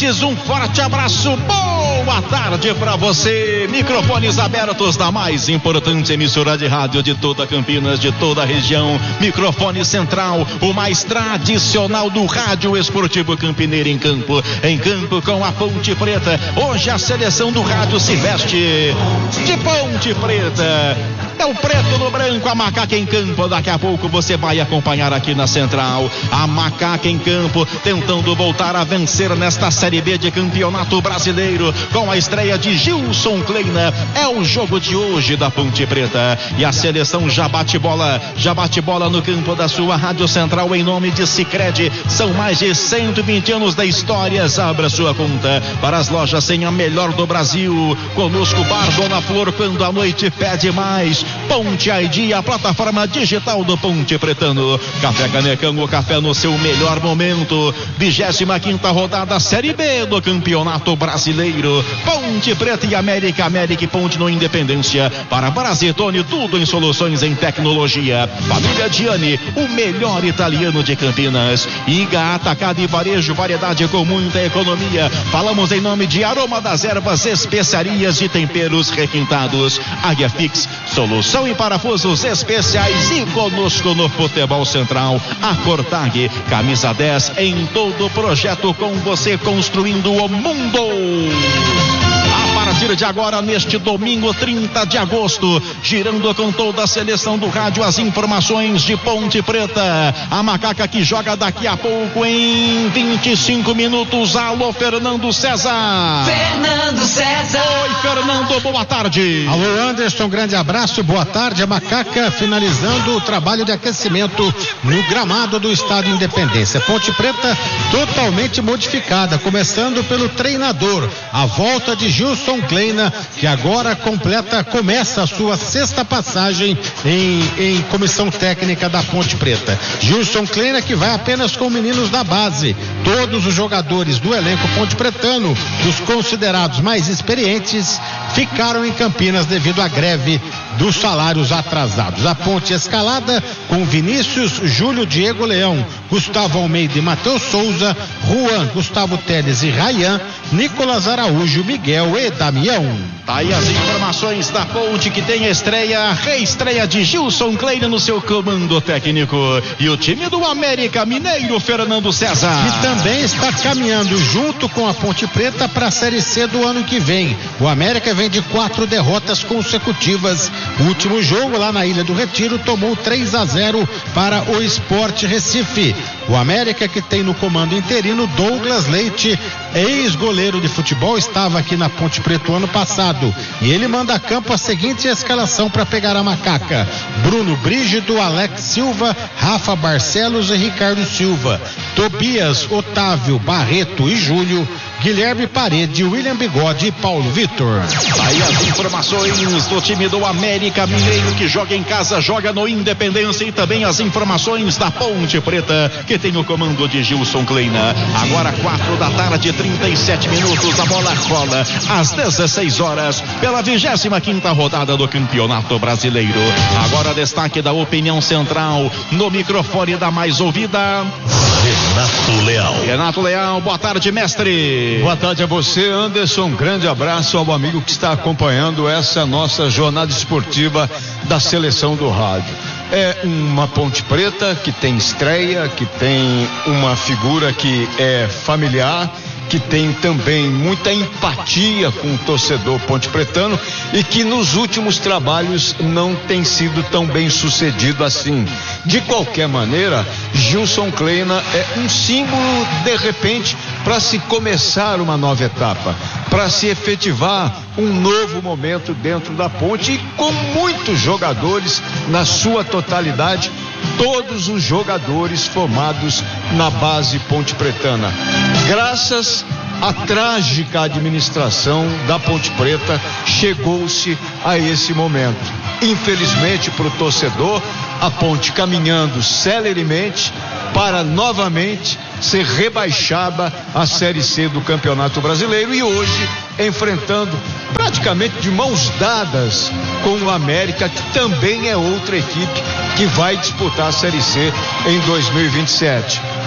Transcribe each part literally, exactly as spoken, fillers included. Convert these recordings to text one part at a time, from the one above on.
ouvintes, um forte abraço, boa tarde pra você. Microfones abertos da mais importante emissora de rádio de toda Campinas, de toda a região. Microfone central, o mais tradicional do rádio esportivo campineiro em campo. Em campo com a Ponte Preta. Hoje a seleção do rádio se veste de Ponte Preta. É o preto no branco, a macaca em campo. Daqui a pouco você vai acompanhar aqui na central. A macaca em campo, tentando voltar a vencer nesta Série B de Campeonato Brasileiro, com a estreia de Gilson Kleina. É o jogo de hoje da Ponte Preta. E a seleção já bate bola, já bate bola no campo da sua Rádio Central em nome de Sicredi. São mais de cento e vinte anos da história. Abra sua conta para as lojas sem a melhor do Brasil. Conosco, Bar Dona Flor, quando a noite pede mais. Ponte I D, a plataforma digital do Ponte Pretano. Café Canecão, o café no seu melhor momento. vigésima quinta rodada Série B do Campeonato Brasileiro. Ponte Preta e América, América e Ponte no Independência. Para Brasitone, tudo em soluções em tecnologia. Família Gianni, o melhor italiano de Campinas. Iga Atacado e Varejo, variedade com muita economia. Falamos em nome de Aroma das Ervas, especiarias e temperos requintados. Águia Fix, solução em parafusos especiais. E conosco no Futebol Central, a Cortag, camisa dez em todo projeto, com você construindo o mundo. A partir de agora, neste domingo trinta de agosto, girando com toda a seleção do rádio, as informações de Ponte Preta. A macaca que joga daqui a pouco em vinte e cinco minutos. Alô, Fernando César. Fernando César. Oi, Fernando, boa tarde. Alô, Anderson, grande abraço, boa tarde. A macaca finalizando o trabalho de aquecimento no gramado do Estádio Independência. Ponte Preta totalmente modificada, começando pelo treinador. A volta de Gilson Kleina, que agora completa, começa a sua sexta passagem em, em comissão técnica da Ponte Preta. Gilson Kleina, que vai apenas com meninos da base. Todos os jogadores do elenco ponte pretano, os considerados mais experientes, ficaram em Campinas devido à greve dos salários atrasados. A Ponte escalada com Vinícius, Júlio, Diego Leão, Gustavo Almeida e Matheus Souza, Juan, Gustavo Teles e Rayan, Nicolas Araújo, Miguel e Damião. Tá aí as informações da Ponte, que tem a estreia, a reestreia de Gilson Kleina no seu comando técnico. E o time do América Mineiro, Fernando César, que também está caminhando junto com a Ponte Preta para a Série C do ano que vem. O América vem de quatro derrotas consecutivas. O último jogo lá na Ilha do Retiro tomou três a zero para o Sport Recife. O América, que tem no comando interino Douglas Leite, ex-goleiro de futebol, estava aqui na Ponte Preta ano passado. E ele manda a campo a seguinte escalação para pegar a macaca: Bruno Brígido, Alex Silva, Rafa Barcelos e Ricardo Silva, Tobias, Otávio, Barreto e Júlio, Guilherme Parede, William Bigode e Paulo Vitor. Aí as informações do time do América Mineiro, que joga em casa, joga no Independência, e também as informações da Ponte Preta, que tem o comando de Gilson Kleina. Agora quatro da tarde, trinta e sete minutos, a bola rola às dezesseis horas pela vigésima quinta rodada do Campeonato Brasileiro. Agora destaque da opinião central no microfone da mais ouvida, Renato Leal. Renato Leal, boa tarde, mestre. Boa tarde a você, Anderson. Um grande abraço ao amigo que está acompanhando essa nossa jornada esportiva da seleção do rádio. É uma Ponte Preta que tem estreia, que tem uma figura que é familiar, que tem também muita empatia com o torcedor ponte-pretano e que nos últimos trabalhos não tem sido tão bem sucedido assim. De qualquer maneira, Gilson Kleina é um símbolo, de repente, para se começar uma nova etapa, para se efetivar um novo momento dentro da Ponte, e com muitos jogadores na sua totalidade, todos os jogadores formados na base ponte-pretana. Graças à trágica administração da Ponte Preta, chegou-se a esse momento. Infelizmente para o torcedor, a Ponte caminhando celeremente para novamente ser rebaixada à Série C do Campeonato Brasileiro, e hoje enfrentando praticamente de mãos dadas com o América, que também é outra equipe que vai disputar a Série C em dois mil e vinte e sete.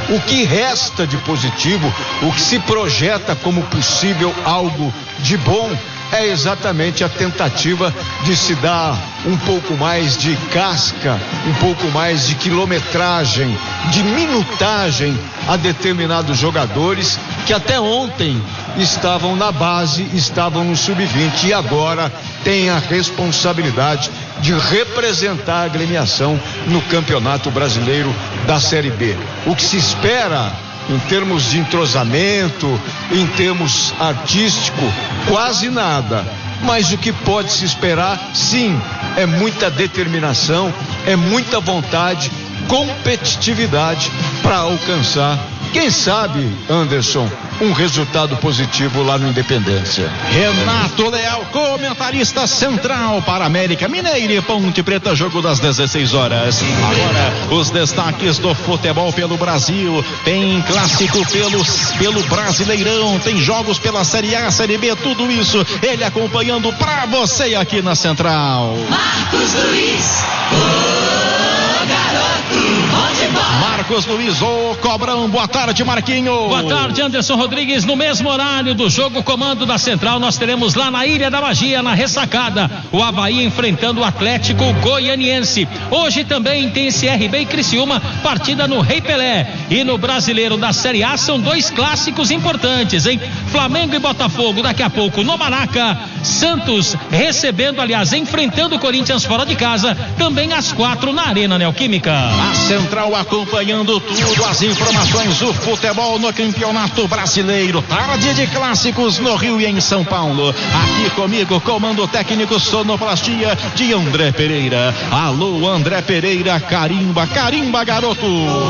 O que resta de positivo, o que se projeta como possível algo de bom, é exatamente a tentativa de se dar um pouco mais de casca, um pouco mais de quilometragem, de minutagem a determinados jogadores que até ontem estavam na base, estavam no sub vinte e agora têm a responsabilidade de representar a agremiação no Campeonato Brasileiro da Série B. O que se espera em termos de entrosamento, em termos artístico, quase nada. Mas o que pode se esperar, sim, é muita determinação, é muita vontade, competitividade para alcançar, quem sabe, Anderson, um resultado positivo lá no Independência. Renato Leal, comentarista central para América Mineiro e Ponte Preta, jogo das dezesseis horas. Agora, os destaques do futebol pelo Brasil. Tem clássico pelo, pelo Brasileirão, tem jogos pela Série A, Série B, tudo isso ele acompanhando para você aqui na Central. Marcos Luiz, o garoto, onde vai? Marcos Luiz, o Cobrão, boa tarde, Marquinho. Boa tarde, Anderson Rodrigues. No mesmo horário do jogo comando da Central, nós teremos lá na Ilha da Magia, na Ressacada, o Avaí enfrentando o Atlético Goianiense. Hoje também tem C R B e Criciúma, partida no Rei Pelé. E no Brasileiro da Série A são dois clássicos importantes, hein? Flamengo e Botafogo daqui a pouco no Maraca. Santos recebendo, aliás, enfrentando o Corinthians fora de casa, também às quatro na Arena Neoquímica. A Central acompanhando tudo, as informações, o futebol no Campeonato Brasileiro, tarde de clássicos no Rio e em São Paulo. Aqui comigo, comando técnico, sonoplastia de André Pereira. Alô, André Pereira, carimba, carimba, garoto.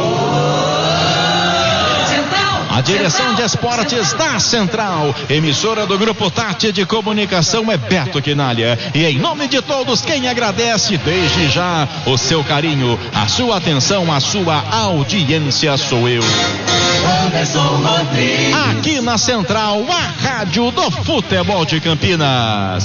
A direção de esportes da Central, emissora do Grupo Tati de Comunicação, é Beto Quinalha. E em nome de todos, quem agradece desde já o seu carinho, a sua atenção, a sua audiência sou eu. Aqui na Central, a rádio do futebol de Campinas.